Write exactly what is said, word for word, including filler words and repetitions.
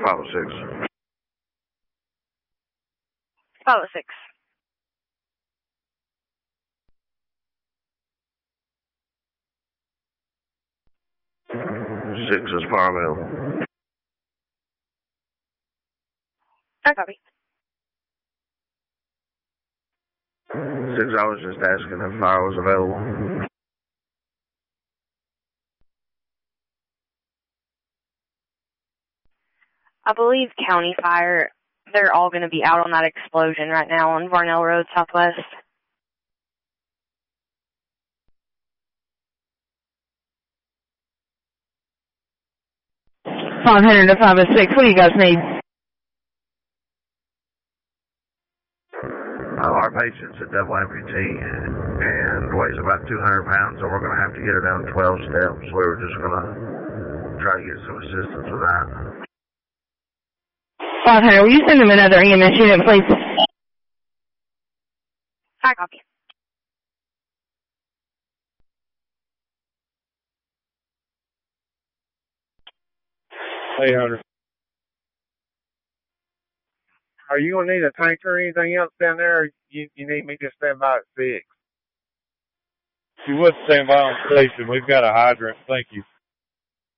five oh six. five oh six. Six is Farmville. I copy. Six, I was just asking if fire was available. I believe County Fire, they're all going to be out on that explosion right now on Varnell Road Southwest. five hundred to five oh six, what do you guys need? Uh, our patient's a double amputee and weighs about two hundred pounds, so we're going to have to get her down twelve steps. We were just going to try to get some assistance with that. five hundred, will you send them another E M S unit, please? I copy. eight hundred. Are you going to need a tank or anything else down there, or you, you need me to stand by at six? You would stand by on station. We've got a hydrant. Thank you.